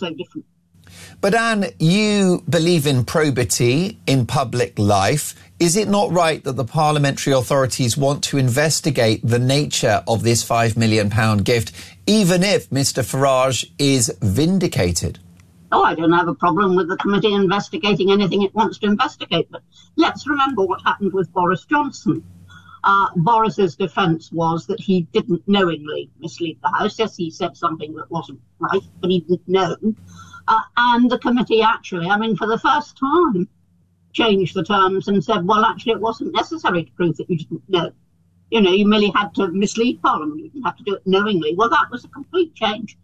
so different. But Anne, you believe in probity in public life. Is it not right that the parliamentary authorities want to investigate the nature of this £5 million gift, even if Mr Farage is vindicated? Oh, I don't have a problem with the committee investigating anything it wants to investigate. But let's remember what happened with Boris Johnson. Boris's defence was that he didn't knowingly mislead the House. Yes, he said something that wasn't right, but he didn't know. And the committee actually, for the first time, changed the terms and said, well, actually, it wasn't necessary to prove that you didn't know. You merely had to mislead Parliament. You didn't have to do it knowingly. Well, that was a complete change.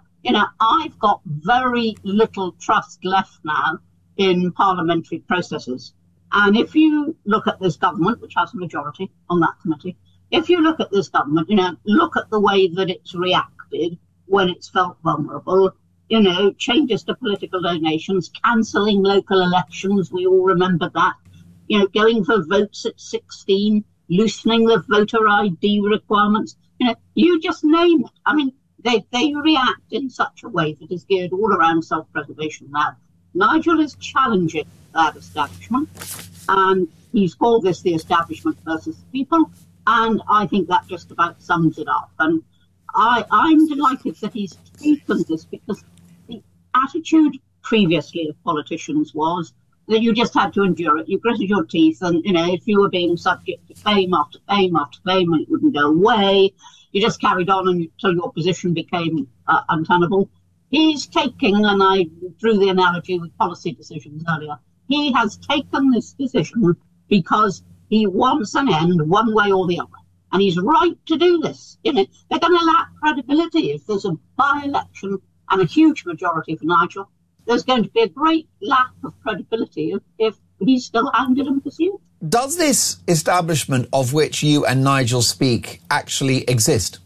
I've got very little trust left now in parliamentary processes. And if you look at this government, which has a majority on that committee, if you look at this government, look at the way that it's reacted when it's felt vulnerable, changes to political donations, cancelling local elections, we all remember that, going for votes at 16, loosening the voter ID requirements, you just name it. They react in such a way that is geared all around self-preservation now. Nigel is challenging that establishment, and he's called this the establishment versus the people, and I think that just about sums it up. And I'm delighted that he's taken this, because the attitude previously of politicians was that you just had to endure it. You gritted your teeth, and, if you were being subject to fame after fame after fame and it wouldn't go away, you just carried on until your position became untenable. He's taking, and I drew the analogy with policy decisions earlier, he has taken this decision because he wants an end one way or the other. And he's right to do this. They're going to lack credibility if there's a by-election and a huge majority for Nigel. There's going to be a great lack of credibility if he's still hounded and pursued. Does this establishment of which you and Nigel speak actually exist?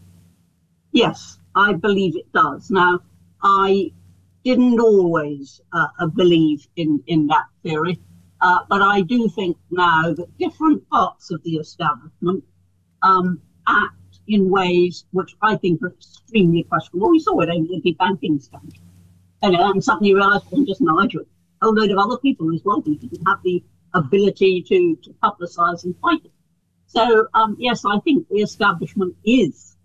Yes, I believe it does. Now, I didn't always believe in that theory, but I do think now that different parts of the establishment act in ways which I think are extremely questionable. We saw it in the banking scandal. And suddenly you realise it wasn't just Nigel, a whole load of other people as well who didn't have the ability to publicise and fight it. So, yes, I think the establishment is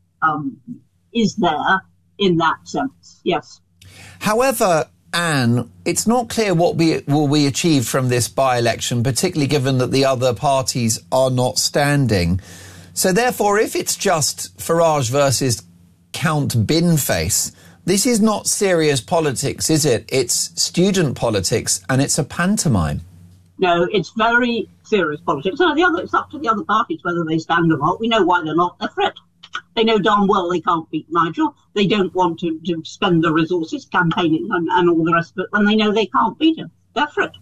there in that sense, yes. However, Anne, it's not clear what will be achieved from this by-election, particularly given that the other parties are not standing. So therefore, if it's just Farage versus Count Binface, this is not serious politics, is it? It's student politics, and it's a pantomime. No, it's very serious politics. So it's up to the other parties whether they stand or not. We know why they're not. They're threat. They know darn well they can't beat Nigel. They don't want to spend the resources campaigning and all the rest of it when they know they can't beat him. They're threat.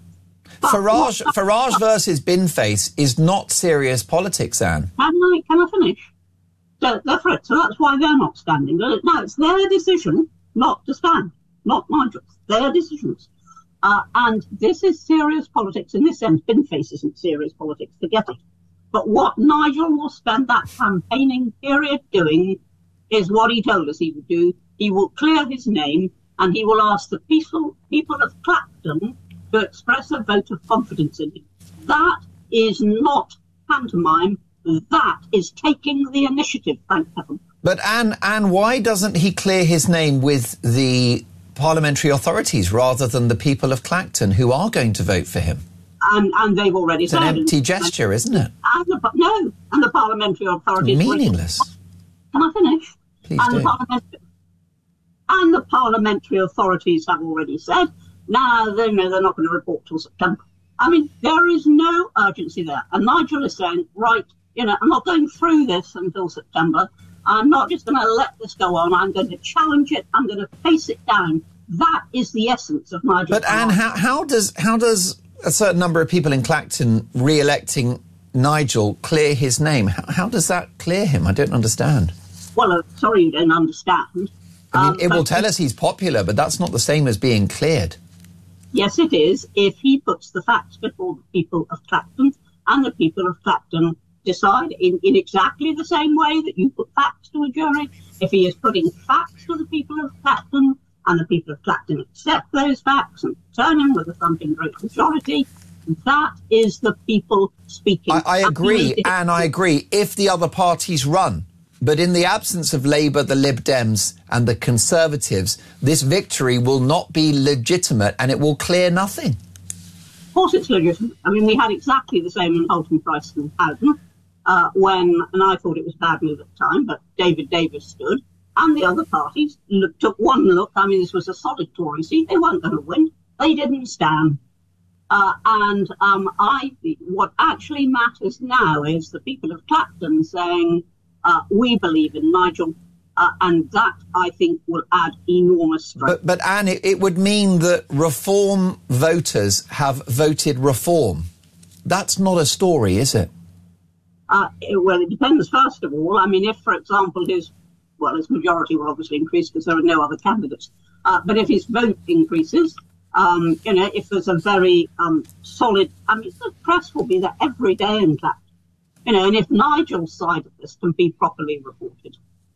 Farage versus Binface is not serious politics, Anne. Can I finish? They're threat, so that's why they're not standing. Now, it's their decision not to stand, not Nigel's. Their decisions. And this is serious politics in this sense. Binface isn't serious politics, forget it. But what Nigel will spend that campaigning period doing is what he told us he would do. He will clear his name and he will ask the people of Clacton to express a vote of confidence in him. That is not pantomime. That is taking the initiative, thank heaven. But Anne, why doesn't he clear his name with the parliamentary authorities rather than the people of Clacton who are going to vote for him? And they've already said... It's an empty gesture, isn't it? And the parliamentary authorities... Meaningless. Can I finish? Please do. And the parliamentary authorities have already said, no, they're not going to report till September. There is no urgency there. And Nigel is saying, right, I'm not going through this until September. I'm not just going to let this go on. I'm going to challenge it. I'm going to face it down. That is the essence of Nigel. But Anne, how does a certain number of people in Clacton re-electing Nigel clear his name? How does that clear him? I don't understand. Well, sorry you don't understand. It will tell us he's popular, but that's not the same as being cleared. Yes, it is, if he puts the facts before the people of Clacton, and the people of Clacton decide in exactly the same way that you put facts to a jury. If he is putting facts to the people of Clacton, and the people of Clacton accept those facts and return him with a thumping great majority, that is the people speaking. I agree, and I agree, if the other parties run. But in the absence of Labour, the Lib Dems and the Conservatives, this victory will not be legitimate and it will clear nothing. Of course it's legitimate. I mean, we had exactly the same in Holton, Price and Howden, and I thought it was a bad move at the time, but David Davis stood, and the other parties took one look. I mean, this was a solid Tory seat. They weren't going to win. They didn't stand. I think what actually matters now is the people of Clacton saying, we believe in Nigel, and that, I think, will add enormous strength. But Anne, it would mean that Reform voters have voted Reform. That's not a story, is it? Well, it depends, first of all. I mean, if, for example, his majority will obviously increase because there are no other candidates. But if his vote increases, if there's a very solid... I mean, the press will be there every day in Clacton. And if Nigel's side of this can be properly reported,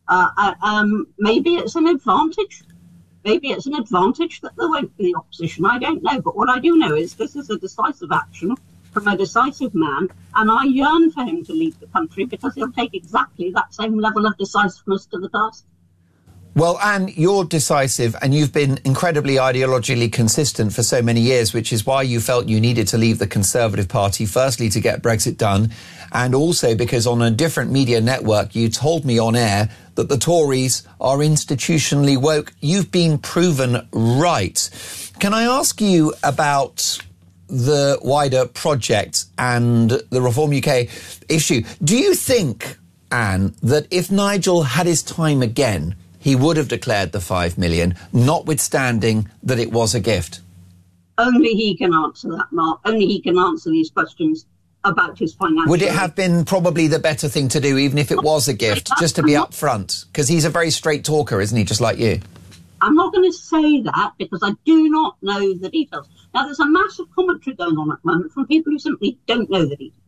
maybe it's an advantage. Maybe it's an advantage that there won't be the opposition. I don't know. But what I do know is this is a decisive action from a decisive man, and I yearn for him to lead the country because he'll take exactly that same level of decisiveness to the task. Well, Anne, you're decisive and you've been incredibly ideologically consistent for so many years, which is why you felt you needed to leave the Conservative Party, firstly to get Brexit done, and also because on a different media network you told me on air that the Tories are institutionally woke. You've been proven right. Can I ask you about the wider project and the Reform UK issue? Do you think, Anne, that if Nigel had his time again, he would have declared the 5 million, notwithstanding that it was a gift? Only he can answer that, Mark. Only he can answer these questions about his financial... Would it have been probably the better thing to do, even if it was a gift, just to be upfront? Because he's a very straight talker, isn't he, just like you? I'm not going to say that because I do not know the details. Now, there's a massive commentary going on at the moment from people who simply don't know the details.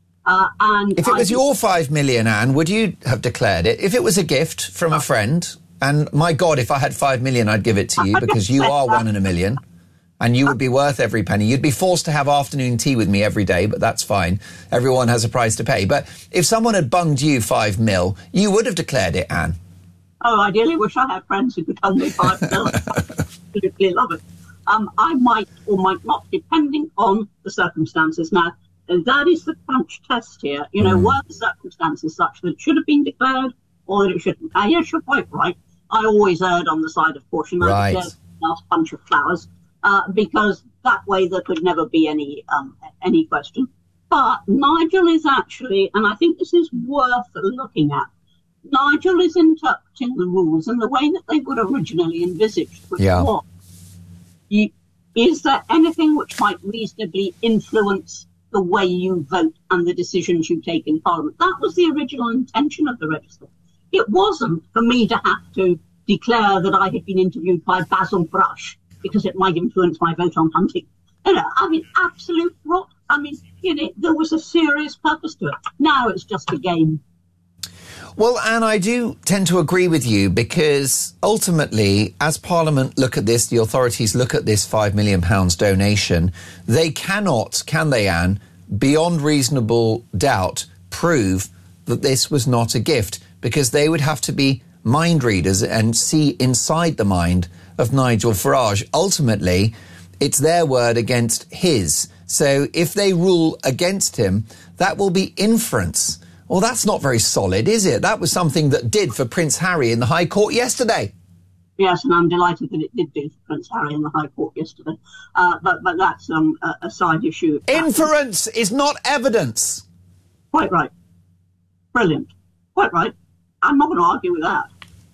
And if it was your 5 million, Anne, would you have declared it? If it was a gift from a friend... And my God, if I had 5 million, I'd give it to you because you are 1 in a million and you would be worth every penny. You'd be forced to have afternoon tea with me every day, but that's fine. Everyone has a price to pay. But if someone had bunged you 5 mil, you would have declared it, Anne. Oh, I ideally wish I had friends who could bung me 5 mil. I absolutely love it. I might or might not, depending on the circumstances. Now, that is the crunch test here. Were the circumstances such that it should have been declared or that it shouldn't? Yes, you're quite right. I always erred on the side of caution. I declared the last bunch of flowers because that way there could never be any question. But Nigel is actually, and I think this is worth looking at, Nigel is interpreting the rules in the way that they were originally envisaged, which was, is there anything which might reasonably influence the way you vote and the decisions you take in Parliament? That was the original intention of the register. It wasn't for me to have to declare that I had been interviewed by Basil Brush because it might influence my vote on hunting. Absolute rot. There was a serious purpose to it. Now it's just a game. Well, Anne, I do tend to agree with you because ultimately, as Parliament look at this, the authorities look at this £5 million donation, they cannot, can they, Anne, beyond reasonable doubt, prove that this was not a gift, because they would have to be mind readers and see inside the mind of Nigel Farage. Ultimately, it's their word against his. So if they rule against him, that will be inference. Well, that's not very solid, is it? That was something that did for Prince Harry in the High Court yesterday. Yes, and I'm delighted that it did do for Prince Harry in the High Court yesterday. But that's a side issue. Inference is not evidence. Quite right. Brilliant. Quite right. I'm not going to argue with that.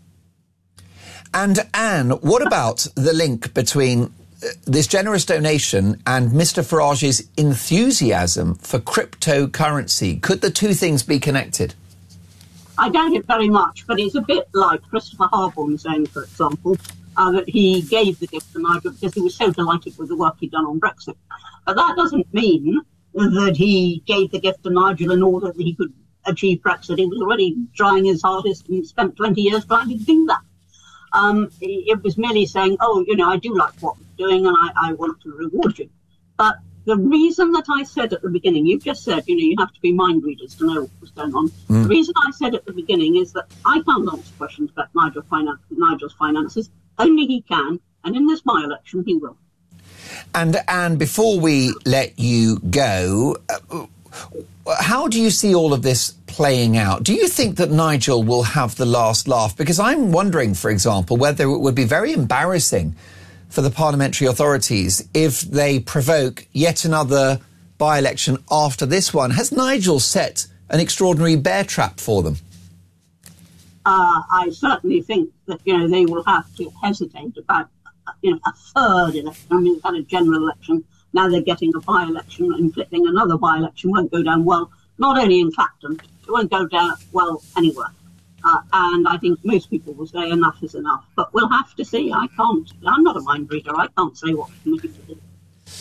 And Anne, what about the link between this generous donation and Mr. Farage's enthusiasm for cryptocurrency? Could the two things be connected? I doubt it very much, but it's a bit like Christopher Harborne saying, for example, that he gave the gift to Nigel because he was so delighted with the work he'd done on Brexit. But that doesn't mean that he gave the gift to Nigel in order that he could achieve Brexit. He was already trying his hardest and spent 20 years trying to do that. It was merely saying, oh, I do like what you're doing and I want to reward you. But the reason that I said at the beginning, you've just said, you have to be mind readers to know what was going on. The reason I said at the beginning is that I can't answer questions about Nigel's finances. Only he can. And in this by-election, he will. And before we let you go, how do you see all of this playing out? Do you think that Nigel will have the last laugh? Because I'm wondering, for example, whether it would be very embarrassing for the parliamentary authorities if they provoke yet another by-election after this one. Has Nigel set an extraordinary bear trap for them? I certainly think that, they will have to hesitate about, a third election. I mean, they've had a general election. Now they're getting a by-election. Inflicting another by-election won't go down well, not only in Clacton, it won't go down well anywhere. And I think most people will say enough is enough. But we'll have to see. I'm not a mind reader. I can't say what the committee will do.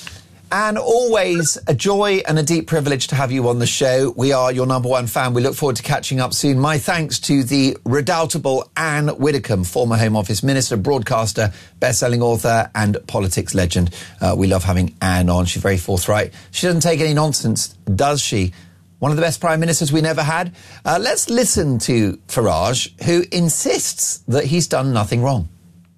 And always a joy and a deep privilege to have you on the show. We are your number one fan. We look forward to catching up soon. My thanks to the redoubtable Anne Widdecombe, former Home Office Minister, broadcaster, best-selling author and politics legend. We love having Anne on. She's very forthright. She doesn't take any nonsense, does she? One of the best Prime Ministers we never had. Let's listen to Farage, who insists that he's done nothing wrong.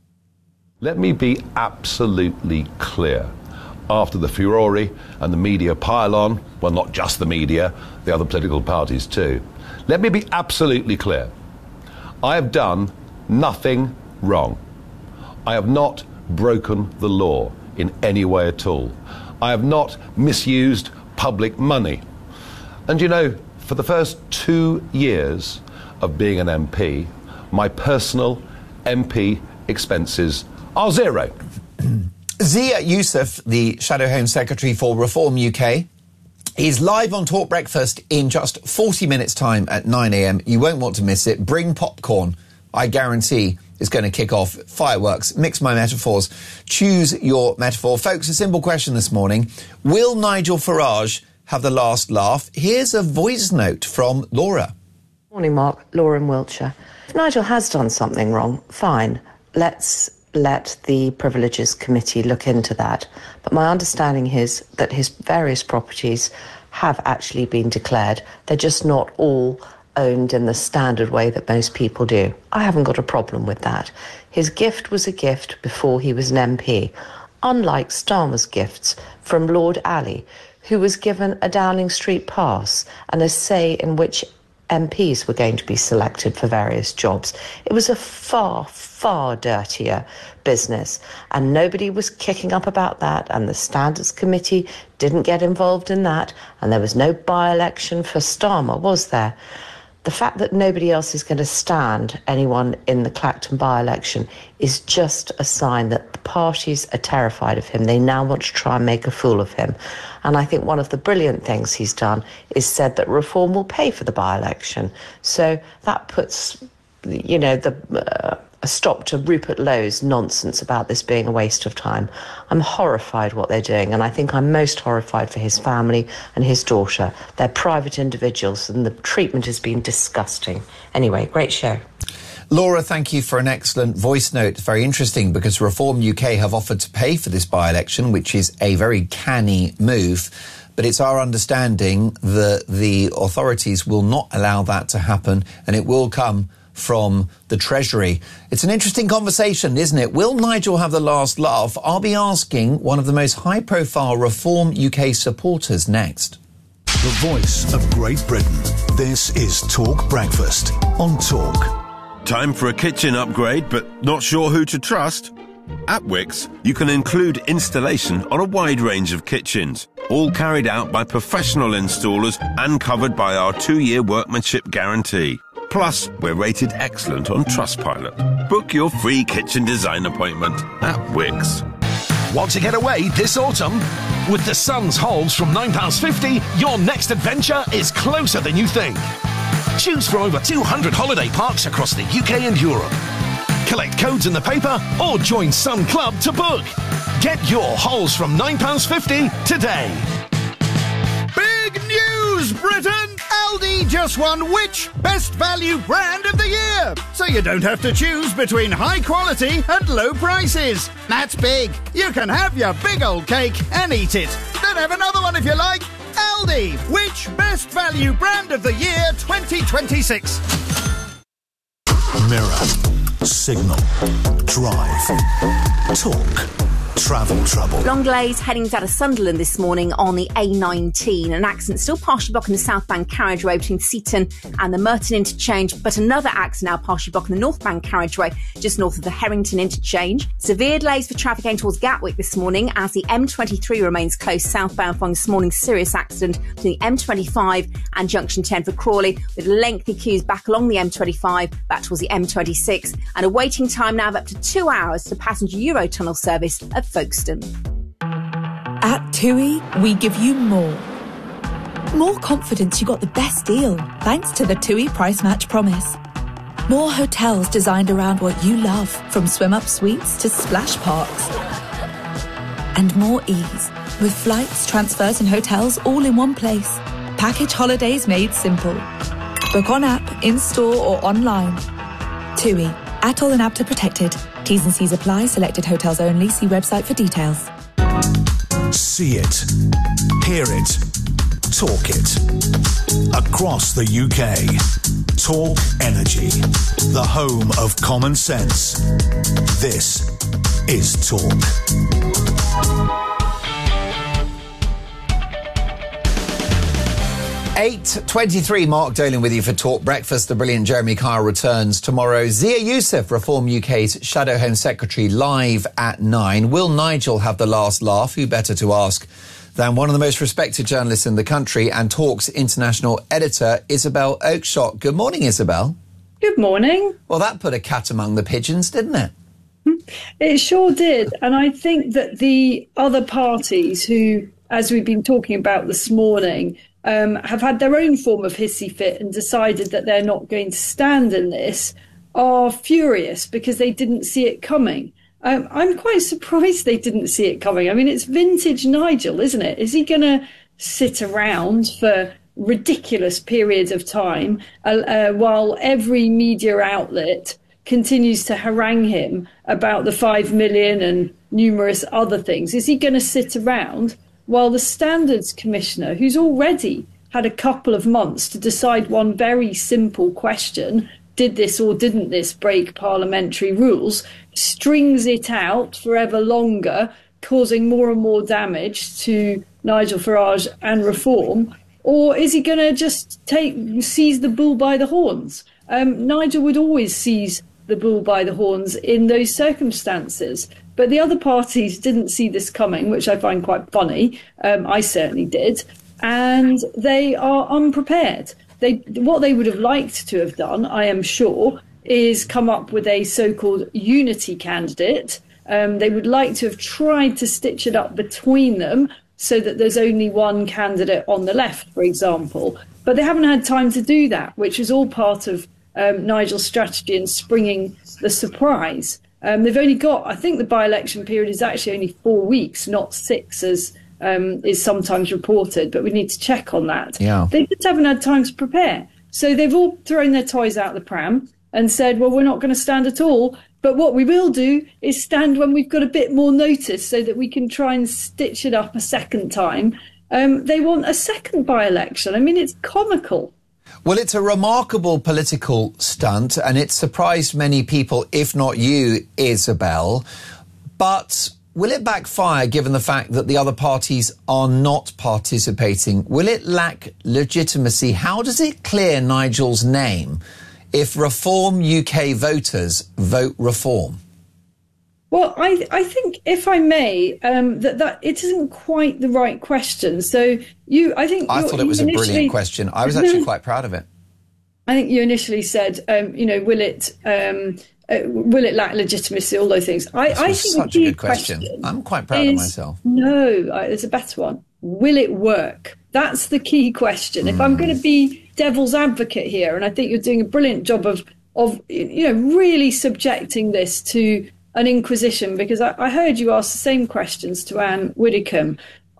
Let me be absolutely clear. After the furore and the media pile-on, well, not just the media, the other political parties too. Let me be absolutely clear. I have done nothing wrong. I have not broken the law in any way at all. I have not misused public money. And for the first 2 years of being an MP, my personal MP expenses are zero. Zia Youssef, the Shadow Home Secretary for Reform UK, is live on Talk Breakfast in just 40 minutes' time at 9 a.m. You won't want to miss it. Bring popcorn. I guarantee it's going to kick off. Fireworks. Mix my metaphors. Choose your metaphor. Folks, a simple question this morning. Will Nigel Farage have the last laugh? Here's a voice note from Laura. Morning, Mark. Laura in Wiltshire. If Nigel has done something wrong, fine. Let's let the Privileges Committee look into that. But my understanding is that his various properties have actually been declared. They're just not all owned in the standard way that most people do. I haven't got a problem with that. His gift was a gift before he was an MP, unlike Starmer's gifts from Lord Alley, who was given a Downing Street pass and a say in which MPs were going to be selected for various jobs. It was a far, far dirtier business, and nobody was kicking up about that, and the Standards Committee didn't get involved in that, and there was no by-election for Starmer, was there? The fact that nobody else is going to stand anyone in the Clacton by-election is just a sign that the parties are terrified of him. They now want to try and make a fool of him. And I think one of the brilliant things he's done is said that Reform will pay for the by-election. So that puts, a stop to Rupert Lowe's nonsense about this being a waste of time. I'm horrified what they're doing, and I think I'm most horrified for his family and his daughter. They're private individuals, and the treatment has been disgusting. Anyway, great show. Laura, thank you for an excellent voice note. Very interesting, because Reform UK have offered to pay for this by-election, which is a very canny move. But it's our understanding that the authorities will not allow that to happen, and it will come from the Treasury. It's an interesting conversation, isn't it? Will Nigel have the last laugh? I'll be asking one of the most high-profile Reform UK supporters next. The voice of Great Britain. This is Talk Breakfast on Talk. Time for a kitchen upgrade, but not sure who to trust? At Wickes, you can include installation on a wide range of kitchens, all carried out by professional installers and covered by our 2-year workmanship guarantee. Plus, we're rated excellent on Trustpilot. Book your free kitchen design appointment at Wickes. Want to get away this autumn? With the Sun's Halls from £9.50, your next adventure is closer than you think. Choose from over 200 holiday parks across the UK and Europe. Collect codes in the paper or join Sun Club to book. Get your Halls from £9.50 today. Big news, Britain! Aldi just won which Best Value Brand of the Year, so you don't have to choose between high quality and low prices. That's big. You can have your big old cake and eat it. Then have another one if you like. Aldi, which Best Value Brand of the Year 2026. Mirror, Signal, Drive, Talk, Travel Trouble. Long delays heading out of Sunderland this morning on the A19. An accident still partially blocking the southbound carriageway between Seaton and the Merton interchange, but another accident now partially blocking the northbound carriageway just north of the Herrington interchange. Severe delays for traffic going towards Gatwick this morning as the M23 remains closed southbound following this morning's serious accident between the M25 and junction 10 for Crawley, with lengthy queues back along the M25 back towards the M26 and a waiting time now of up to 2 hours for passenger Eurotunnel service at Folkestone. At TUI, we give you more. More confidence you got the best deal thanks to the TUI Price Match Promise. More hotels designed around what you love, from swim-up suites to splash parks. And more ease, with flights, transfers and hotels all in one place. Package holidays made simple. Book on app, in-store or online. TUI. ATOL and APTA protected. T's and C's apply. Selected hotels only. See website for details. See it, hear it, talk it. Across the UK. Talk Energy, the home of common sense. This is Talk. 8:23, Mark Dolan with you for Talk Breakfast. The brilliant Jeremy Kyle returns tomorrow. Zia Youssef, Reform UK's Shadow Home Secretary, live at 9. Will Nigel have the last laugh? Who better to ask than one of the most respected journalists in the country and Talk's international editor, Isabel Oakeshott. Good morning, Isabel. Good morning. Well, that put a cat among the pigeons, didn't it? It sure did. And I think that the other parties who, as we've been talking about this morning, have had their own form of hissy fit and decided that they're not going to stand in this, are furious because they didn't see it coming. I'm quite surprised they didn't see it coming. I mean, it's vintage Nigel, isn't it? Is he going to sit around for ridiculous periods of time while every media outlet continues to harangue him about the 5 million and numerous other things? Is he going to sit around while the Standards Commissioner, who's already had a couple of months to decide one very simple question, did this or didn't this break parliamentary rules, strings it out forever longer, causing more and more damage to Nigel Farage and Reform? Or is he going to just seize the bull by the horns? Nigel would always seize the bull by the horns in those circumstances. But the other parties didn't see this coming, which I find quite funny. I certainly did. And they are unprepared. What they would have liked to have done, I am sure, is come up with a so-called unity candidate. They would like to have tried to stitch it up between them so that there's only one candidate on the left, for example. But they haven't had time to do that, which is all part of Nigel's strategy in springing the surprise. They've only got, I think the by-election period is actually only 4 weeks, not 6, as is sometimes reported, but we need to check on that. Yeah. They just haven't had time to prepare. So they've all thrown their toys out the pram and said, well, we're not going to stand at all. But what we will do is stand when we've got a bit more notice so that we can try and stitch it up a second time. They want a second by-election. I mean, it's comical. Well, it's a remarkable political stunt, and it surprised many people, if not you, Isabel. But will it backfire given the fact that the other parties are not participating? Will it lack legitimacy? How does it clear Nigel's name if Reform UK voters vote Reform? Well, I think, if I may, that it isn't quite the right question. So I thought it was a brilliant question. I was actually quite proud of it. I think you initially said, will it lack legitimacy? All those things. I think such a good question. I'm quite proud of myself. No, there's a better one. Will it work? That's the key question. If I'm going to be devil's advocate here, and I think you're doing a brilliant job of really subjecting this to an inquisition, because I heard you ask the same questions to Anne Widdecombe.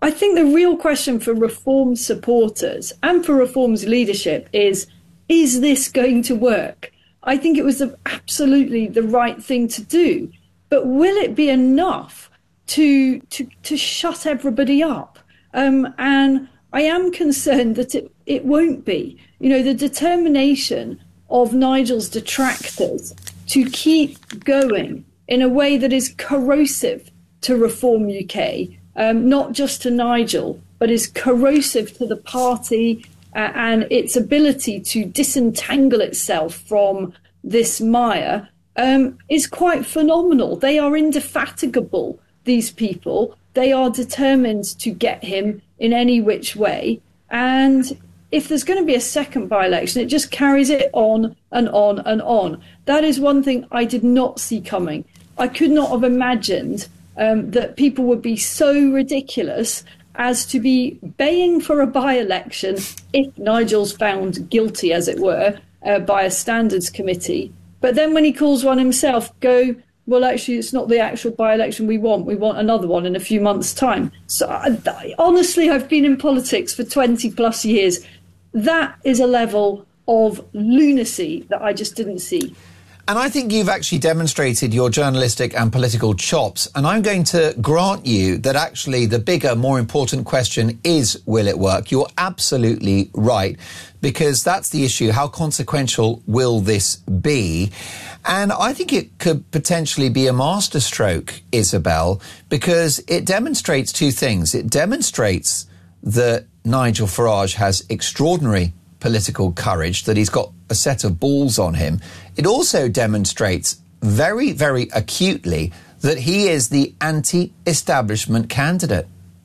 I think the real question for Reform supporters and for Reform's leadership is this going to work? I think it was absolutely the right thing to do. But will it be enough to shut everybody up? And I am concerned that it won't be. You know, the determination of Nigel's detractors to keep going in a way that is corrosive to Reform UK, not just to Nigel, but is corrosive to the party and its ability to disentangle itself from this mire, is quite phenomenal. They are indefatigable, these people. They are determined to get him in any which way. And if there's going to be a second by-election, it just carries it on and on and on. That is one thing I did not see coming. I could not have imagined that people would be so ridiculous as to be baying for a by-election if Nigel's found guilty, as it were, by a standards committee. But then when he calls one himself, go, well, actually, it's not the actual by-election we want. We want another one in a few months' time. So honestly, I've been in politics for 20 plus years. That is a level of lunacy that I just didn't see. And I think you've actually demonstrated your journalistic and political chops. And I'm going to grant you that actually the bigger, more important question is, will it work? You're absolutely right, because that's the issue. How consequential will this be? And I think it could potentially be a masterstroke, Isabel, because it demonstrates two things. It demonstrates that Nigel Farage has extraordinary political courage, that he's got a set of balls on him. It also demonstrates very, very acutely that he is the anti-establishment candidate.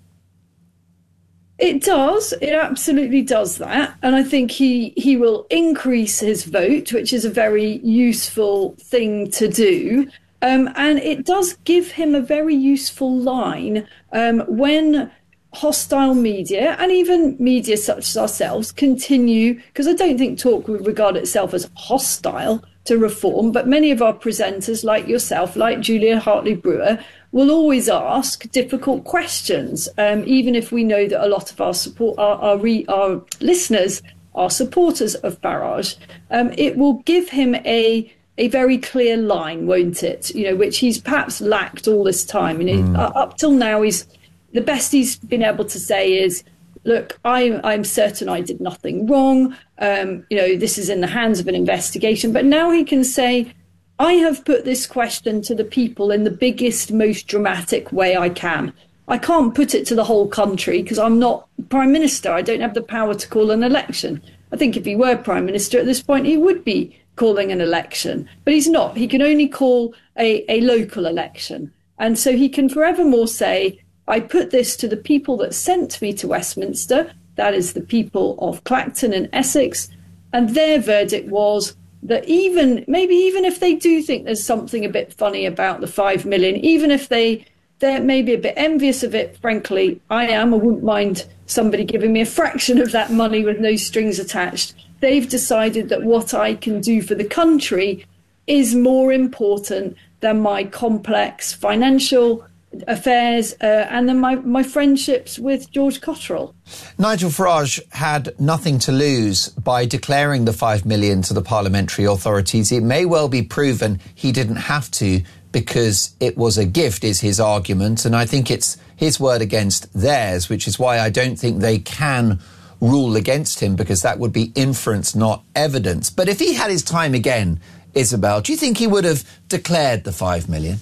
It does. It absolutely does that. And I think he will increase his vote, which is a very useful thing to do. And it does give him a very useful line when hostile media and even media such as ourselves continue, because I don't think Talk would regard itself as hostile to reform, but many of our presenters, like yourself, like Julia Hartley-Brewer, will always ask difficult questions, even if we know that a lot of our listeners are supporters of Farage. It will give him a very clear line, won't it? You know, which he's perhaps lacked all this time. You know, up till now, the best he's been able to say is, look, I'm certain I did nothing wrong. You know, this is in the hands of an investigation. But now he can say, I have put this question to the people in the biggest, most dramatic way I can. I can't put it to the whole country because I'm not Prime Minister. I don't have the power to call an election. I think if he were Prime Minister at this point, he would be calling an election. But he's not. He can only call a local election. And so he can forevermore say, I put this to the people that sent me to Westminster, that is the people of Clacton and Essex, and their verdict was that maybe even if they do think there's something a bit funny about the 5 million, even if they're maybe a bit envious of it, frankly, I wouldn't mind somebody giving me a fraction of that money with no strings attached. They've decided that what I can do for the country is more important than my complex financial affairs and then my friendships with George Cotterill. Nigel Farage had nothing to lose by declaring the 5 million to the parliamentary authorities. It may well be proven he didn't have to because it was a gift, is his argument, and I think it's his word against theirs, which is why I don't think they can rule against him, because that would be inference, not evidence. But if he had his time again, Isabel, do you think he would have declared the 5 million?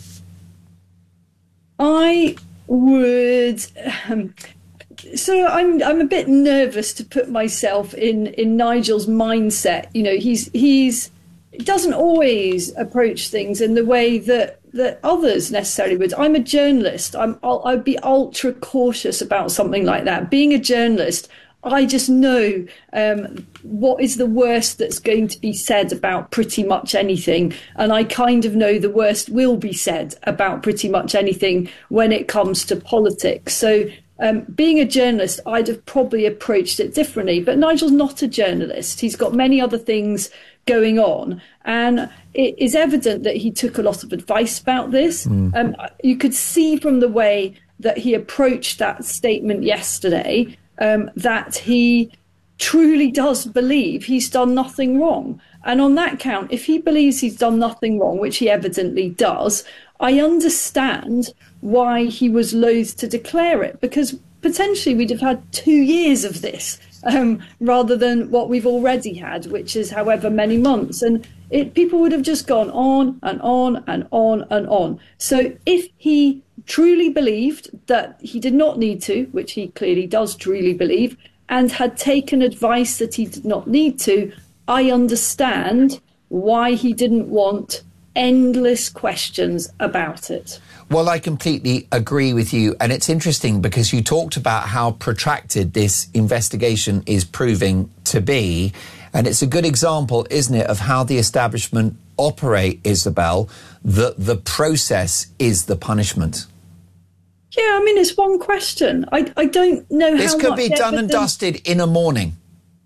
I would. So I'm a bit nervous to put myself in Nigel's mindset. You know, he doesn't always approach things in the way that others necessarily would. I'm a journalist. I'd be ultra cautious about something like that. Being a journalist, I just know what is the worst that's going to be said about pretty much anything. And I kind of know the worst will be said about pretty much anything when it comes to politics. So being a journalist, I'd have probably approached it differently. But Nigel's not a journalist. He's got many other things going on. And it is evident that he took a lot of advice about this. You could see from the way that he approached that statement yesterday, that he truly does believe he's done nothing wrong. And on that count, if he believes he's done nothing wrong, which he evidently does, I understand why he was loath to declare it, because potentially we'd have had 2 years of this rather than what we've already had, which is however many months. And people would have just gone on and on and on and on. So if he truly believed that he did not need to, which he clearly does truly believe, and had taken advice that he did not need to, I understand why he didn't want endless questions about it. Well, I completely agree with you. And it's interesting because you talked about how protracted this investigation is proving to be. And it's a good example, isn't it, of how the establishment operate, Isabel, that the process is the punishment. Yeah, I mean, it's one question. I don't know how this could be done and dusted in a morning.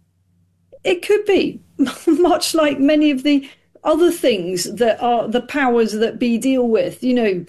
It could be, much like many of the other things that are the powers that be deal with. You know,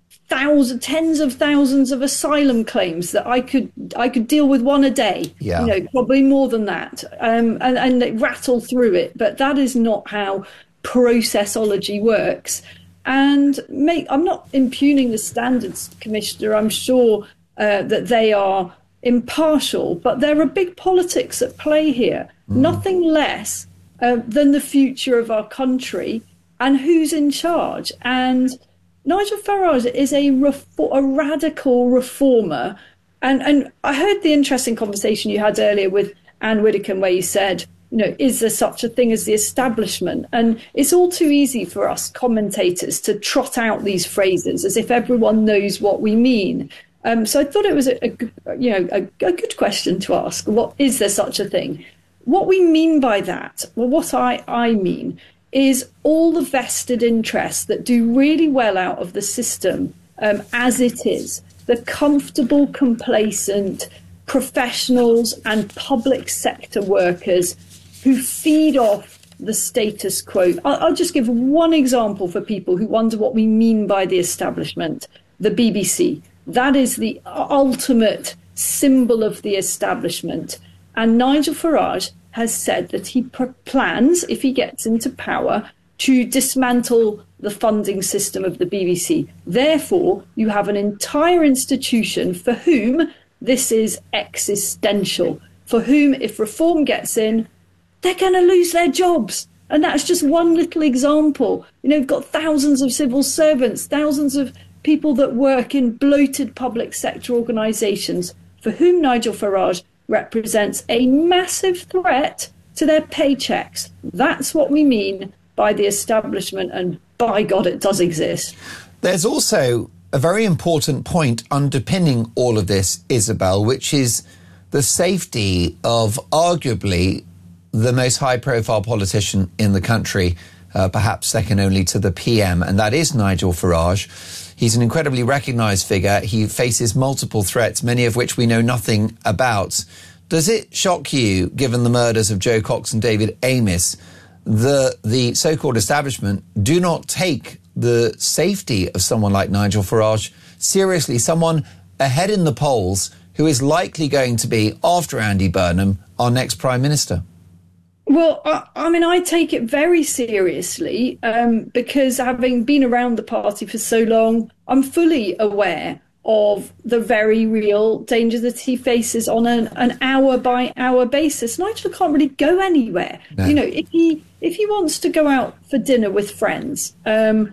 tens of thousands of asylum claims that I could deal with one a day. Yeah. You know, probably more than that, and they rattle through it. But that is not how processology works. And I'm not impugning the Standards Commissioner. I'm sure that they are impartial, but there are big politics at play here. Nothing less than the future of our country and who's in charge. And Nigel Farage is a radical reformer. And I heard the interesting conversation you had earlier with Anne Widdecombe, where you said, you know, is there such a thing as the establishment? And it's all too easy for us commentators to trot out these phrases as if everyone knows what we mean. So I thought it was a good question to ask. What is there such a thing? What we mean by that, well, what I mean is all the vested interests that do really well out of the system as it is, the comfortable, complacent professionals and public sector workers who feed off the status quo. I'll just give one example for people who wonder what we mean by the establishment. The BBC. That is the ultimate symbol of the establishment. And Nigel Farage has said that he plans, if he gets into power, to dismantle the funding system of the BBC. Therefore, you have an entire institution for whom this is existential, for whom, if reform gets in, they're going to lose their jobs. And that's just one little example. You know, you've got thousands of civil servants, thousands of people that work in bloated public sector organisations for whom Nigel Farage represents a massive threat to their paychecks. That's what we mean by the establishment, and by God, it does exist. There's also a very important point underpinning all of this, Isabel, which is the safety of arguably the most high-profile politician in the country, perhaps second only to the PM, and that is Nigel Farage. He's an incredibly recognised figure. He faces multiple threats, many of which we know nothing about. Does it shock you, given the murders of Joe Cox and David Amis, that the so-called establishment do not take the safety of someone like Nigel Farage seriously, someone ahead in the polls who is likely going to be, after Andy Burnham, our next Prime Minister? Well, I mean, I take it very seriously because having been around the party for so long, I'm fully aware of the very real danger that he faces on an hour-by-hour basis. Nigel can't really go anywhere. No. You know, if he wants to go out for dinner with friends, go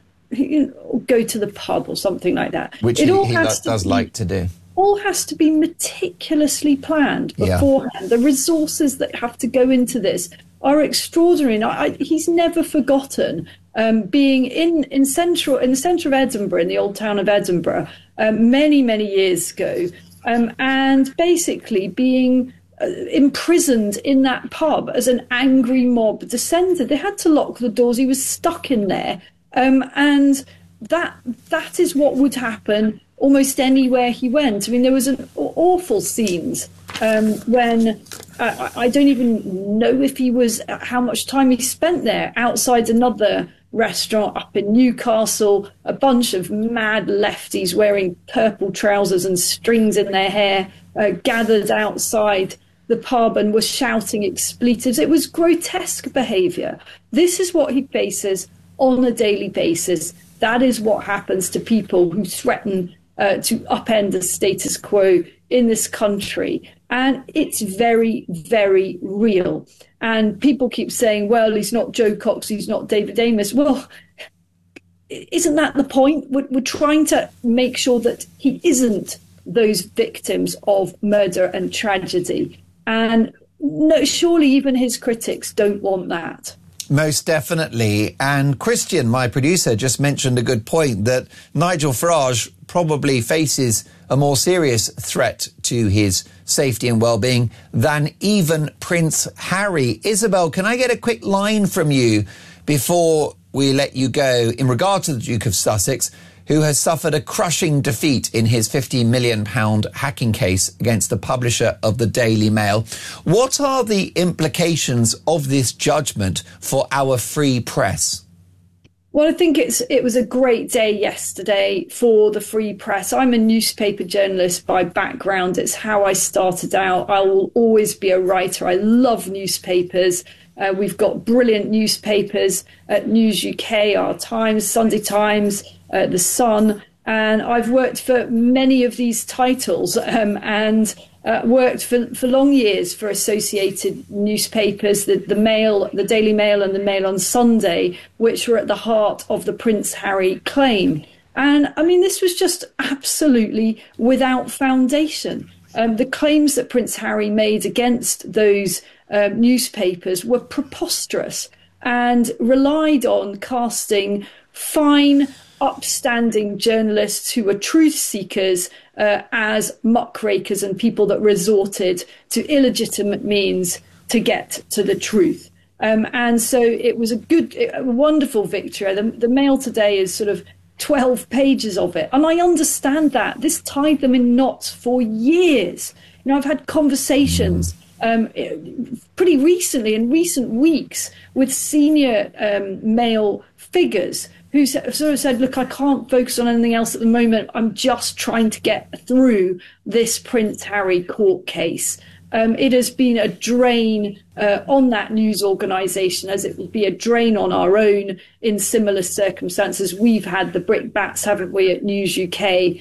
to the pub or something like that. Which he does like to do. All has to be meticulously planned beforehand. Yeah. The resources that have to go into this are extraordinary. He's never forgotten being in the centre of Edinburgh, in the old town of Edinburgh, many years ago, and basically being imprisoned in that pub as an angry mob descended. They had to lock the doors. He was stuck in there, and that is what would happen almost anywhere he went. I mean, there was an awful scenes when I don't even know if how much time he spent there outside another restaurant up in Newcastle, a bunch of mad lefties wearing purple trousers and strings in their hair gathered outside the pub and were shouting expletives. It was grotesque behaviour. This is what he faces on a daily basis. That is what happens to people who threaten to upend the status quo in this country. And it's very, very real. And people keep saying, well, he's not Joe Cox, he's not David Amess. Well, isn't that the point? We're trying to make sure that he isn't those victims of murder and tragedy. And no, surely even his critics don't want that. Most definitely. And Christian, my producer, just mentioned a good point that Nigel Farage probably faces a more serious threat to his safety and well-being than even Prince Harry. Isabel, can I get a quick line from you before we let you go in regard to the Duke of Sussex, who has suffered a crushing defeat in his £50 million hacking case against the publisher of the Daily Mail? What are the implications of this judgment for our free press? Well, I think it was a great day yesterday for the free press. I'm a newspaper journalist by background. It's how I started out. I will always be a writer. I love newspapers. We've got brilliant newspapers at News UK, Our Times, Sunday Times, The Sun, and I've worked for many of these titles and worked for long years for associated newspapers, the Mail, the Daily Mail and the Mail on Sunday, which were at the heart of the Prince Harry claim. And I mean, this was just absolutely without foundation. The claims that Prince Harry made against those newspapers were preposterous and relied on casting fine, upstanding journalists who were truth seekers as muckrakers and people that resorted to illegitimate means to get to the truth. And so it was a wonderful victory. The Mail today is sort of 12 pages of it. And I understand that. This tied them in knots for years. You know, I've had conversations pretty recently, in recent weeks, with senior Mail figures who sort of said, look, I can't focus on anything else at the moment. I'm just trying to get through this Prince Harry court case. It has been a drain on that news organisation, as it will be a drain on our own in similar circumstances. We've had the brickbats, haven't we, at News UK?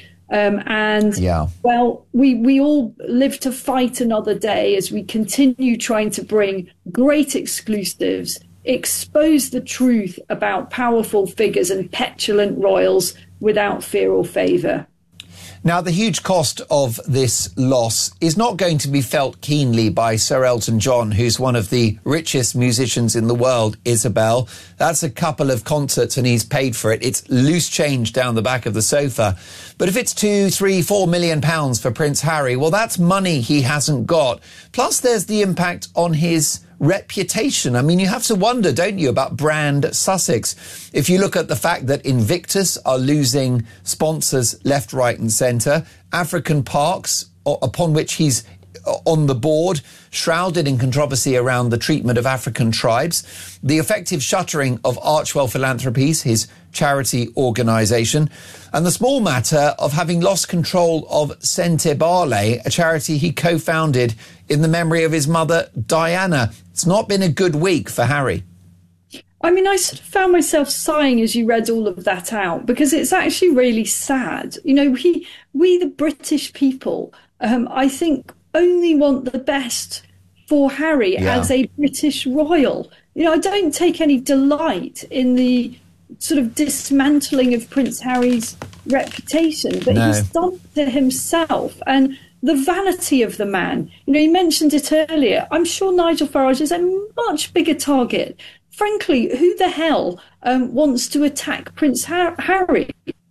Well, we all live to fight another day as we continue trying to bring great exclusives, expose the truth about powerful figures and petulant royals without fear or favour. Now, the huge cost of this loss is not going to be felt keenly by Sir Elton John, who's one of the richest musicians in the world, Isabel. That's a couple of concerts and he's paid for it. It's loose change down the back of the sofa. But if it's £2, £3, £4 million for Prince Harry, well, that's money he hasn't got. Plus, there's the impact on his reputation. I mean, you have to wonder, don't you, about brand Sussex. If you look at the fact that Invictus are losing sponsors left, right and centre, African Parks, upon which he's on the board, shrouded in controversy around the treatment of African tribes, the effective shuttering of Archwell Philanthropies, his charity organisation, and the small matter of having lost control of Sentebale, a charity he co-founded in the memory of his mother, Diana. It's not been a good week for Harry. I mean, I sort of found myself sighing as you read all of that out, because it's actually really sad. You know, we the British people, I think, only want the best for Harry as a British royal. You know, I don't take any delight in the sort of dismantling of Prince Harry's reputation, but he's done it to himself. And the vanity of the man, you know, you mentioned it earlier. I'm sure Nigel Farage is a much bigger target. Frankly, who the hell wants to attack Prince Harry?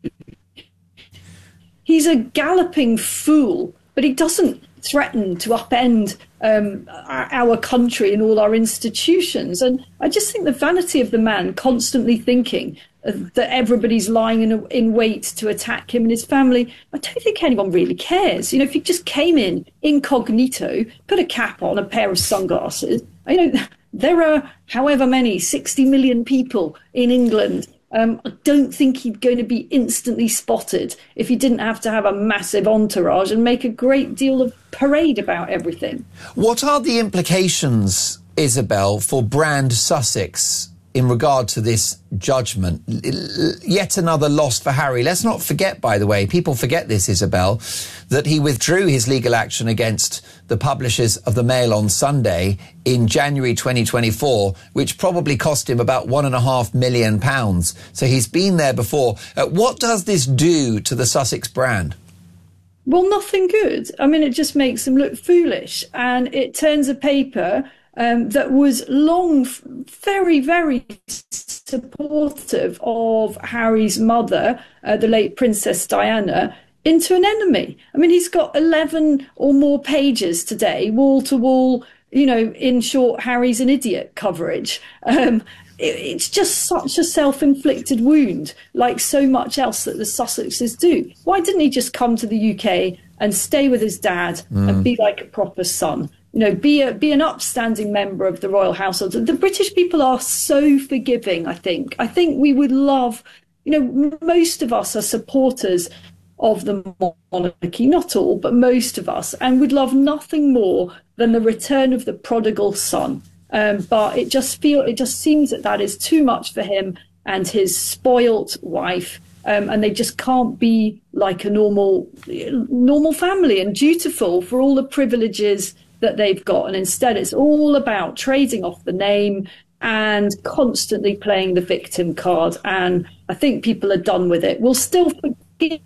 He's a galloping fool, but he doesn't threaten to upend our country and all our institutions. And I just think the vanity of the man constantly thinking that everybody's lying in wait to attack him and his family, I don't think anyone really cares. You know, if he just came in incognito, put a cap on, a pair of sunglasses, you know, There are however many, 60 million people in England. I don't think he's going to be instantly spotted if he didn't have to have a massive entourage and make a great deal of parade about everything. What are the implications, Isabel, for Brand Sussex in regard to this judgment? Yet another loss for Harry. Let's not forget, by the way, people forget this, Isabel, that he withdrew his legal action against the publishers of the Mail on Sunday in January 2024, which probably cost him about £1.5 million. So he's been there before. What does this do to the Sussex brand? Well, nothing good. I mean, it just makes them look foolish, and it turns a paper that was long very, very supportive of Harry's mother, the late Princess Diana, into an enemy. I mean, he's got 11 or more pages today, wall to wall, in short, Harry's an idiot coverage. It's just such a self-inflicted wound, like so much else that the Sussexes do. Why didn't he just come to the UK and stay with his dad and be like a proper son? Be an upstanding member of the royal household. The British people are so forgiving, I think. I think we would love, most of us are supporters of the monarchy, not all, but most of us, and would love nothing more than the return of the prodigal son. But it just seems that is too much for him and his spoilt wife. And they just can't be like a normal family and dutiful for all the privileges that they've got. And instead, it's all about trading off the name and constantly playing the victim card. And I think people are done with it. We'll still forgive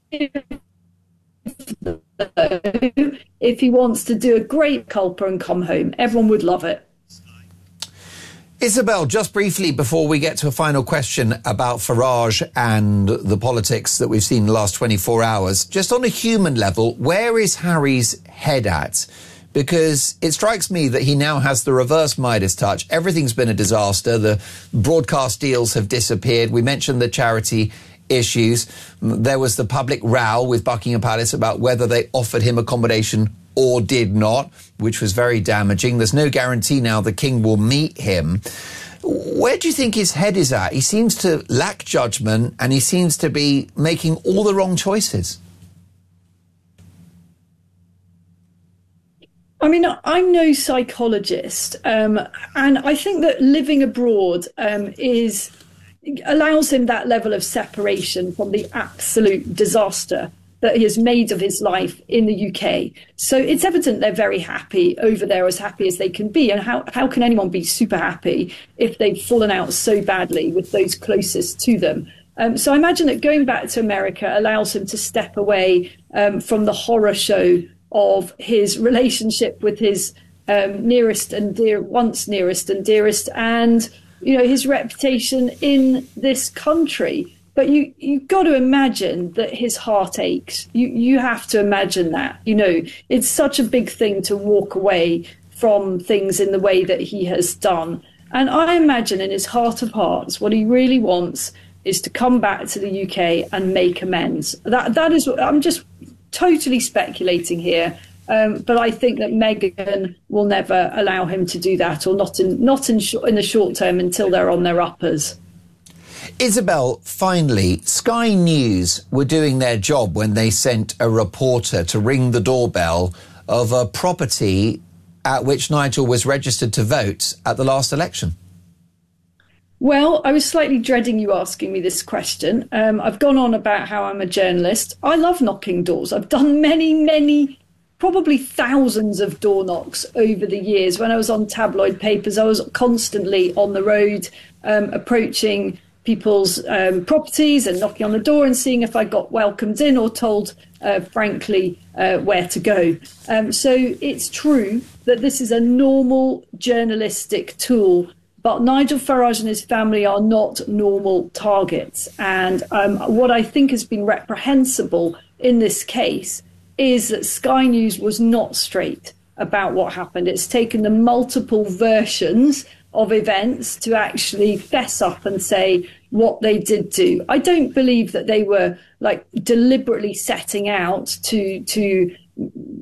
if he wants to do a great culpa and come home. Everyone would love it. Isabel, just briefly before we get to a final question about Farage and the politics that we've seen in the last 24 hours, just on a human level, where is Harry's head at? Because it strikes me that he now has the reverse Midas touch. Everything's been a disaster. The broadcast deals have disappeared. We mentioned the charity issues. There was the public row with Buckingham Palace about whether they offered him accommodation or did not, which was very damaging. There's no guarantee now the king will meet him. Where do you think his head is at? He seems to lack judgment and he seems to be making all the wrong choices. I mean, I'm no psychologist, and I think that living abroad allows him that level of separation from the absolute disaster that he has made of his life in the UK. So it's evident they're very happy over there, as happy as they can be. And how can anyone be super happy if they've fallen out so badly with those closest to them? So I imagine that going back to America allows him to step away from the horror show of his relationship with his nearest and dearest, and his reputation in this country. But you've got to imagine that his heart aches. You have to imagine that. It's such a big thing to walk away from things in the way that he has done. And I imagine in his heart of hearts, what he really wants is to come back to the UK and make amends. That is, I'm just totally speculating here, but I think that Meghan will never allow him to do that, or not in the short term until they're on their uppers. Isabel, finally, Sky News were doing their job when they sent a reporter to ring the doorbell of a property at which Nigel was registered to vote at the last election. Well, I was slightly dreading you asking me this question. I've gone on about how I'm a journalist. I love knocking doors. I've done many, probably thousands of door knocks over the years. When I was on tabloid papers, I was constantly on the road, approaching people's properties and knocking on the door and seeing if I got welcomed in or told, frankly, where to go. So it's true that this is a normal journalistic tool. But Nigel Farage and his family are not normal targets. And what I think has been reprehensible in this case is that Sky News was not straight about what happened. It's taken the multiple versions of events to actually fess up and say what they did do. I don't believe that they were deliberately setting out to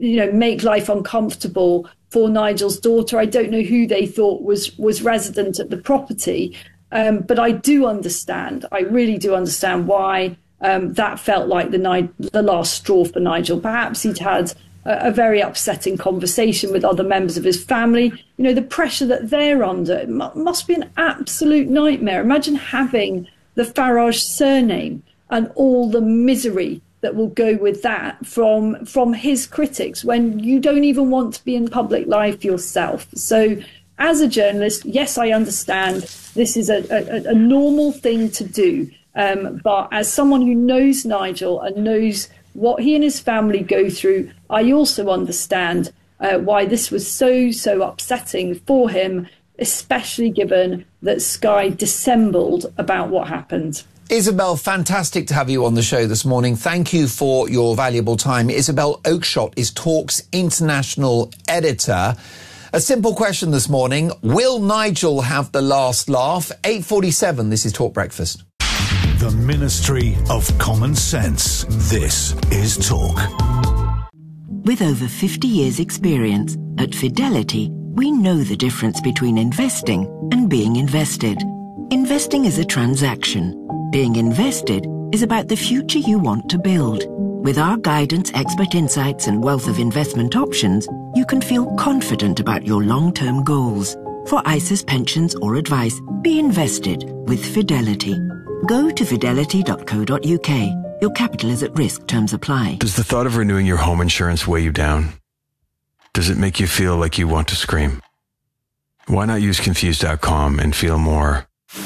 make life uncomfortable for Nigel's daughter. I don't know who they thought was resident at the property, but I really do understand why that felt like the last straw for Nigel. Perhaps he'd had a very upsetting conversation with other members of his family. The pressure that they're under, it must be an absolute nightmare. Imagine having the Farage surname and all the misery that will go with that from his critics when you don't even want to be in public life yourself. So as a journalist, yes, I understand this is a normal thing to do. But as someone who knows Nigel and knows what he and his family go through, I also understand why this was so upsetting for him, especially given that Sky dissembled about what happened. Isabel, fantastic to have you on the show this morning. Thank you for your valuable time. Isabel Oakeshott is Talk's international editor. A simple question this morning. Will Nigel have the last laugh? 8:47, this is Talk Breakfast. The Ministry of Common Sense. This is Talk. With over 50 years' experience, at Fidelity, we know the difference between investing and being invested. Investing is a transaction. Being invested is about the future you want to build. With our guidance, expert insights, and wealth of investment options, you can feel confident about your long-term goals. For ISAs, pensions, or advice, be invested with Fidelity. Go to fidelity.co.uk. Your capital is at risk. Terms apply. Does the thought of renewing your home insurance weigh you down? Does it make you feel like you want to scream? Why not use Confused.com and feel more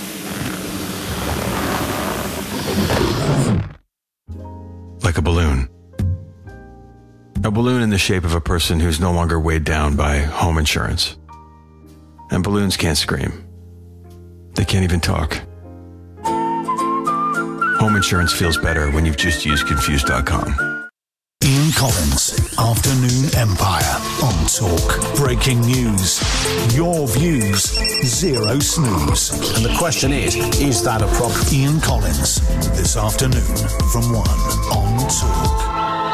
like a balloon? A balloon in the shape of a person who's no longer weighed down by home insurance. And balloons can't scream. They can't even talk. Home insurance feels better when you've just used Confused.com. Ian Collins, Afternoon Empire on Talk. Breaking news. Your views, zero snooze. And the question is that a problem? Ian Collins, this afternoon from 1 on Talk.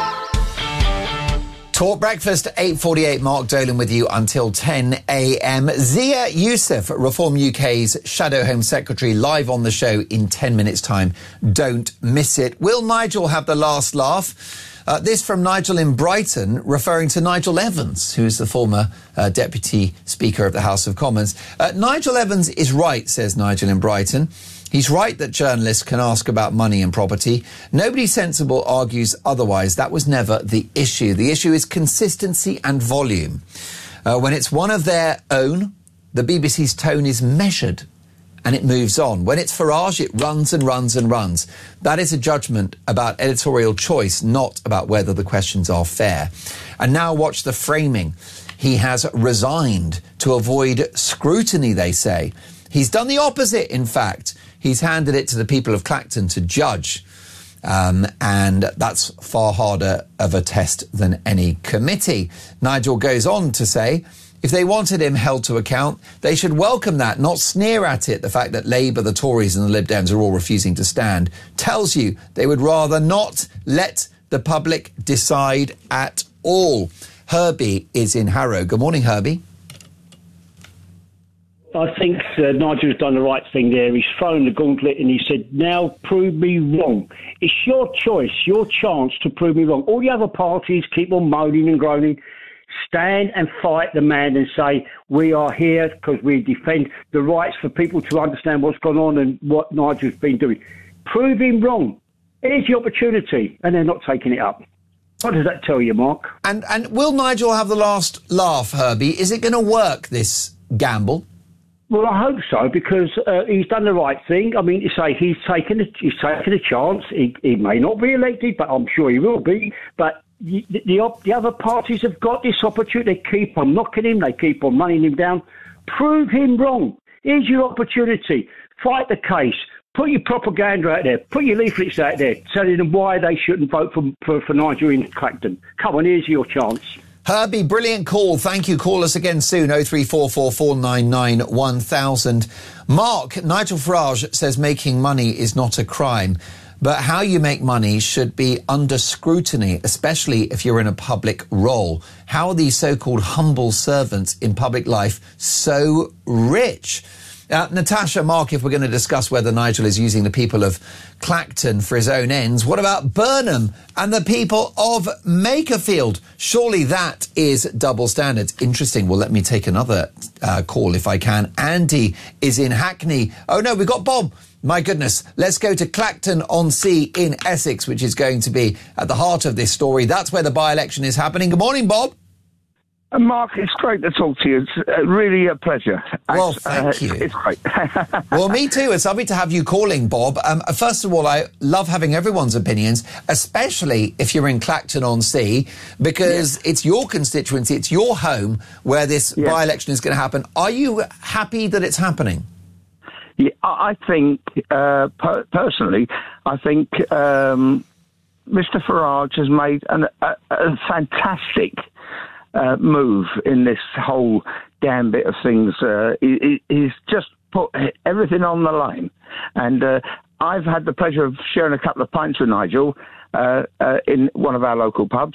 Talk Breakfast, 8:48. Mark Dolan with you until 10 a.m. Zia Youssef, Reform UK's Shadow Home Secretary, live on the show in 10 minutes' time. Don't miss it. Will Nigel have the last laugh? This from Nigel in Brighton, referring to Nigel Evans, who's the former Deputy Speaker of the House of Commons. Nigel Evans is right, says Nigel in Brighton. He's right that journalists can ask about money and property. Nobody sensible argues otherwise. That was never the issue. The issue is consistency and volume. When it's one of their own, the BBC's tone is measured and it moves on. When it's Farage, it runs and runs and runs. That is a judgment about editorial choice, not about whether the questions are fair. And now watch the framing. He has resigned to avoid scrutiny, they say. He's done the opposite, in fact. He's handed it to the people of Clacton to judge. And that's far harder of a test than any committee. Nigel goes on to say, if they wanted him held to account, they should welcome that, not sneer at it. The fact that Labour, the Tories and the Lib Dems are all refusing to stand tells you they would rather not let the public decide at all. Herbie is in Harrow. Good morning, Herbie. I think Nigel's done the right thing there. He's thrown the gauntlet and he said, now prove me wrong. It's your choice, your chance to prove me wrong. All the other parties keep on moaning and groaning. Stand and fight the man and say, we are here because we defend the rights for people to understand what's gone on and what Nigel's been doing. Prove him wrong. Here's the opportunity. And they're not taking it up. What does that tell you, Mark? And will Nigel have the last laugh, Herbie? Is it going to work, this gamble? Well, I hope so, because he's done the right thing. I mean, to say he's taken a chance. He may not be elected, but I'm sure he will be. But the other parties have got this opportunity. They keep on knocking him. They keep on running him down. Prove him wrong. Here's your opportunity. Fight the case. Put your propaganda out there. Put your leaflets out there telling them why they shouldn't vote for Nigel in Clacton. Come on, here's your chance. Herbie, brilliant call. Thank you. Call us again soon. 0344 499 1000. Mark, Nigel Farage says making money is not a crime. But how you make money should be under scrutiny, especially if you're in a public role. How are these so-called humble servants in public life so rich? Natasha, Mark, if we're going to discuss whether Nigel is using the people of Clacton for his own ends, what about Burnham and the people of Makerfield? Surely that is double standards. Interesting. Well, let me take another call if I can. Andy is in Hackney. Oh, no, we've got Bob. My goodness. Let's go to Clacton-on-Sea in Essex, which is going to be at the heart of this story. That's where the by-election is happening. Good morning, Bob. Mark, it's great to talk to you. It's really a pleasure. Well, thank you. It's great. Well, me too. It's lovely to have you calling, Bob. First of all, I love having everyone's opinions, especially if you're in Clacton-on-Sea, because it's your constituency, it's your home where this by-election is going to happen. Are you happy that it's happening? Yeah, I think, personally, I think Mr. Farage has made a fantastic move in this whole gambit of things. He's just put everything on the line. And I've had the pleasure of sharing a couple of pints with Nigel in one of our local pubs.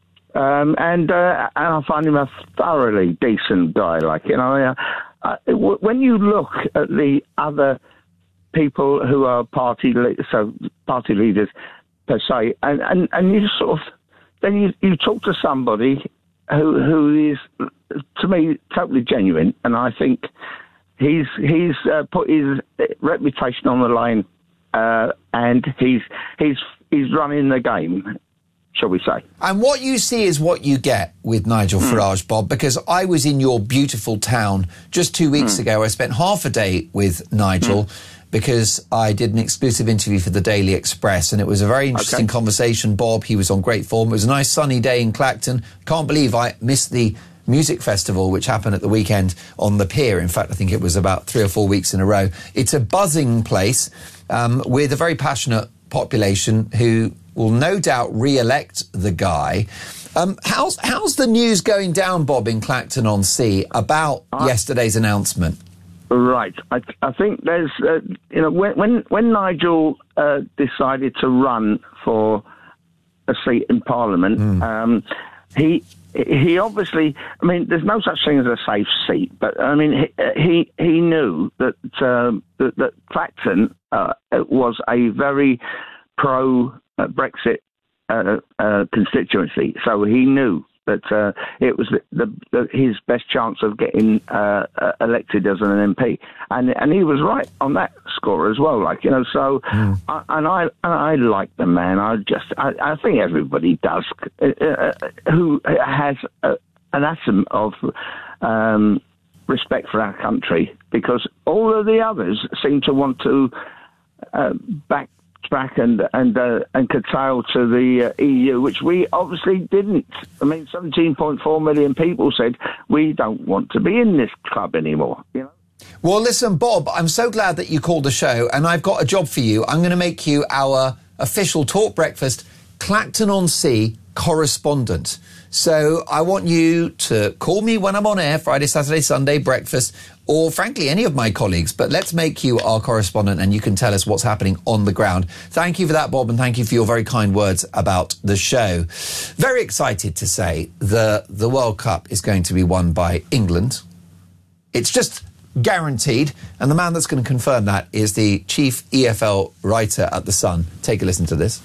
And I find him a thoroughly decent guy. Like, you know, when you look at the other people who are party leaders per se, and you sort of, then you talk to somebody who is, to me, totally genuine, and I think he's put his reputation on the line, and he's running the game, shall we say. And what you see is what you get with Nigel Farage, Bob, because I was in your beautiful town just 2 weeks ago. I spent half a day with Nigel because I did an exclusive interview for the Daily Express, and it was a very interesting conversation, Bob. He was on great form. It was a nice sunny day in Clacton. Can't believe I missed the music festival, which happened at the weekend on the pier. In fact, I think it was about 3 or 4 weeks in a row. It's a buzzing place with a very passionate population who will no doubt re-elect the guy. How's the news going down, Bob, in Clacton-on-Sea about yesterday's announcement? Right. I think there's, when Nigel decided to run for a seat in Parliament, he obviously, I mean, there's no such thing as a safe seat, but I mean, he knew that that Clacton was a very pro-Brexit constituency, so he knew that it was his best chance of getting elected as an MP, and he was right on that score as well. Like, you know, so I like the man. I think everybody does who has an atom of respect for our country, because all of the others seem to want to backtrack and curtail to the EU, which we obviously didn't. I mean, 17.4 million people said we don't want to be in this club anymore, you know? Well, listen, Bob, I'm so glad that you called the show, and I've got a job for you. I'm going to make you our official Talk Breakfast Clacton-on-Sea correspondent. So I want you to call me when I'm on air, Friday, Saturday, Sunday, breakfast, or frankly, any of my colleagues. But let's make you our correspondent and you can tell us what's happening on the ground. Thank you for that, Bob, and thank you for your very kind words about the show. Very excited to say the World Cup is going to be won by England. It's just guaranteed. And the man that's going to confirm that is the chief EFL writer at The Sun. Take a listen to this.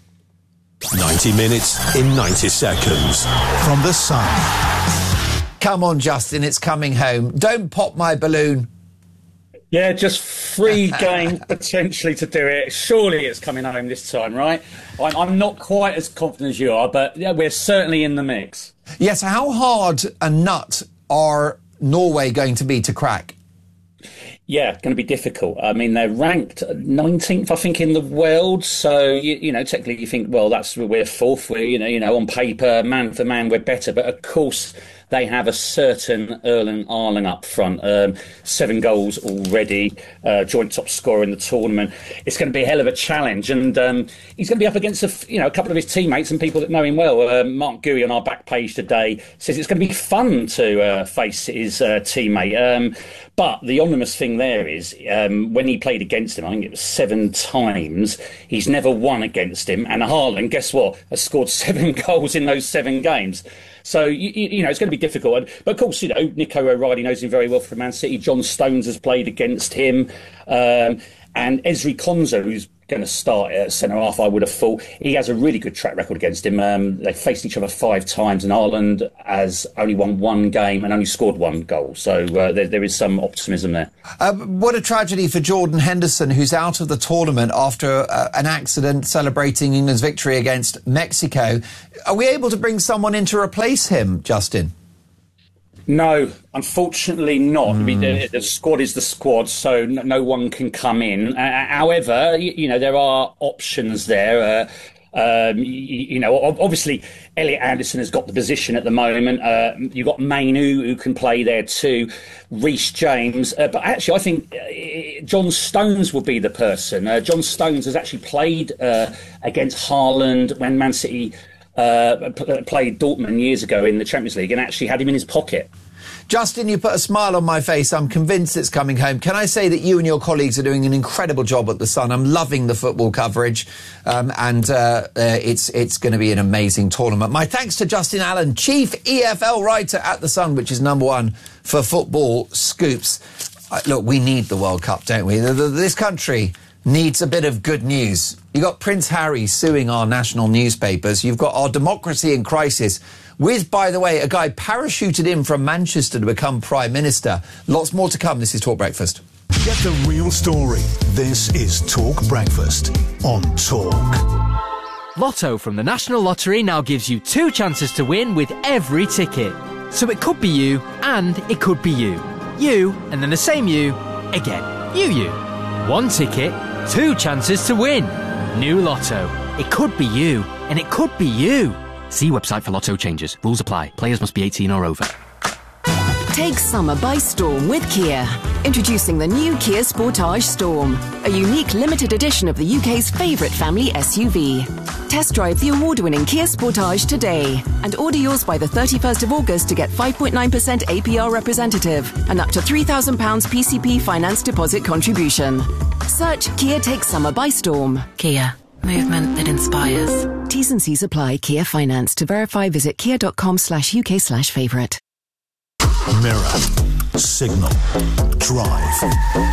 90 minutes in 90 seconds. From The Sun. Come on, Justin, it's coming home. Don't pop my balloon. Yeah, just free game potentially to do it. Surely it's coming home this time, right? I'm not quite as confident as you are, but yeah, we're certainly in the mix. Yes, how hard a nut are Norway going to be to crack? Yeah, going to be difficult. I mean, they're ranked 19th, I think, in the world. So, you know, technically you think, well, we're fourth. We're, you know, on paper, man for man, we're better. But of course, they have a certain Erling Haaland up front. 7 goals already, joint top scorer in the tournament. It's going to be a hell of a challenge, and he's going to be up against a couple of his teammates and people that know him well. Mark Gooey on our back page today says it's going to be fun to face his teammate. But the ominous thing there is when he played against him, I think it was 7 times, he's never won against him. And Haaland, guess what, has scored 7 goals in those 7 games. So, you know, it's going to be difficult. But, of course, you know, Nico O'Reilly knows him very well from Man City. John Stones has played against him. And Ezri Konsa, who's going to start at centre-half, I would have thought. He has a really good track record against him. They faced each other 5 times, and Haaland has only won 1 game and only scored 1 goal. So there is some optimism there. What a tragedy for Jordan Henderson, who's out of the tournament after an accident celebrating England's victory against Mexico. Are we able to bring someone in to replace him, Justin? No, unfortunately not. I mean, the squad is the squad, so no one can come in. However, you know, there are options there. You know, obviously, Elliot Anderson has got the position at the moment. You've got Mainu, who can play there too, Reece James. But actually, I think John Stones will be the person. John Stones has actually played against Haaland when Man City played Dortmund years ago in the Champions League and actually had him in his pocket. Justin, you put a smile on my face. I'm convinced it's coming home. Can I say that you and your colleagues are doing an incredible job at The Sun? I'm loving the football coverage, and it's going to be an amazing tournament. My thanks to Justin Allen, chief EFL writer at The Sun, which is #1 for football scoops. Look, we need the World Cup, don't we? This country needs a bit of good news. You've got Prince Harry suing our national newspapers. You've got our democracy in crisis with, by the way, a guy parachuted in from Manchester to become Prime Minister. Lots more to come. This is Talk Breakfast. Get the real story. This is Talk Breakfast on Talk. Lotto from the National Lottery now gives you 2 chances to win with every ticket. So it could be you and it could be you. You and then the same you again. You. 1 ticket, 2 chances to win. New Lotto. It could be you and it could be you. See website for Lotto changes. Rules apply. Players must be 18 or over. Take summer by storm with Kia. Introducing the new Kia Sportage Storm, a unique limited edition of the UK's favourite family SUV. Test drive the award-winning Kia Sportage today and order yours by the 31st of August to get 5.9% APR representative and up to £3,000 PCP finance deposit contribution. Search Kia Take Summer by Storm. Kia. Movement that inspires. T's and C's apply. Kia Finance. To verify, visit kia.com/UK/favourite. Mirror, Signal, Drive,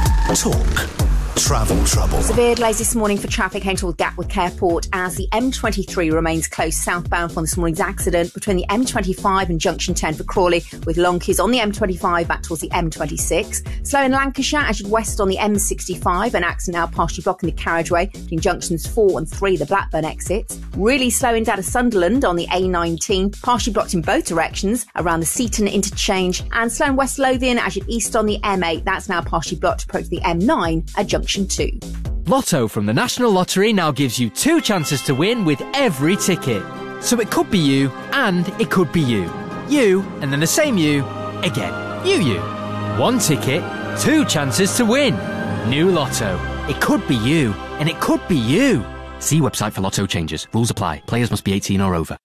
Talk, Travel Trouble. Severe delays this morning for traffic heading towards Gatwick Airport as the M23 remains closed southbound from this morning's accident between the M25 and Junction 10 for Crawley, with long queues on the M25 back towards the M26. Slow in Lancashire as you west on the M65, an accident now partially blocking the carriageway between junctions 4 and 3, the Blackburn exits. Really slowing down to Sunderland on the A19, partially blocked in both directions around the Seaton interchange, and slow in West Lothian as you east on the M8, that's now partially blocked approach the M9 at Junction 2. Lotto from the National Lottery now gives you 2 chances to win with every ticket. So it could be you and it could be you. You and then the same you again. You. 1 ticket, 2 chances to win. New Lotto. It could be you and it could be you. See website for Lotto changes. Rules apply. Players must be 18 or over.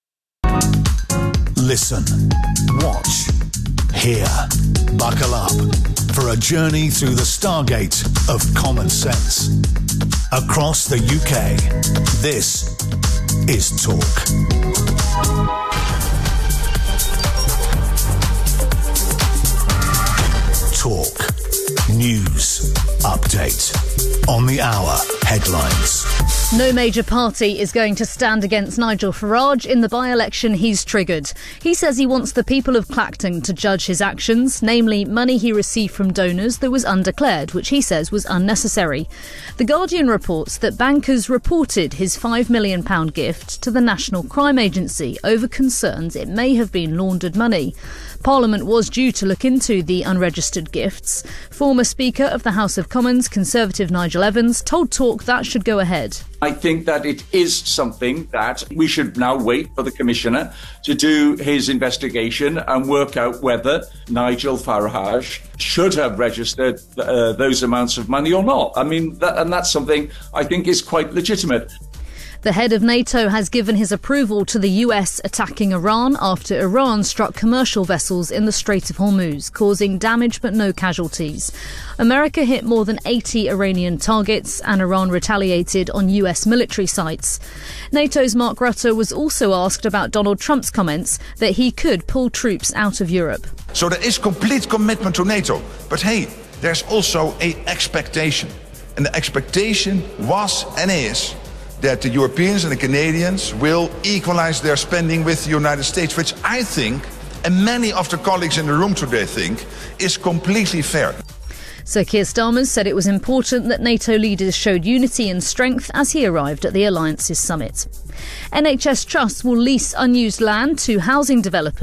Listen, watch, hear, buckle up for a journey through the stargate of common sense. Across the UK, this is Talk. Talk. News. Update. On the hour. Headlines. No major party is going to stand against Nigel Farage in the by-election he's triggered. He says he wants the people of Clacton to judge his actions, namely money he received from donors that was undeclared, which he says was unnecessary. The Guardian reports that bankers reported his £5 million gift to the National Crime Agency over concerns it may have been laundered money. Parliament was due to look into the unregistered gifts. Former Speaker of the House of Commons, Conservative Nigel Evans, told Talk that should go ahead. I think that it is something that we should now wait for the Commissioner to do his investigation and work out whether Nigel Farage should have registered those amounts of money or not. I mean, that's something I think is quite legitimate. The head of NATO has given his approval to the US attacking Iran after Iran struck commercial vessels in the Strait of Hormuz, causing damage but no casualties. America hit more than 80 Iranian targets and Iran retaliated on US military sites. NATO's Mark Rutte was also asked about Donald Trump's comments that he could pull troops out of Europe. So there is complete commitment to NATO. But hey, there's also an expectation. And the expectation was and is that the Europeans and the Canadians will equalize their spending with the United States, which I think, and many of the colleagues in the room today think, is completely fair. Sir Keir Starmer said it was important that NATO leaders showed unity and strength as he arrived at the Alliance's summit. NHS Trust will lease unused land to housing developers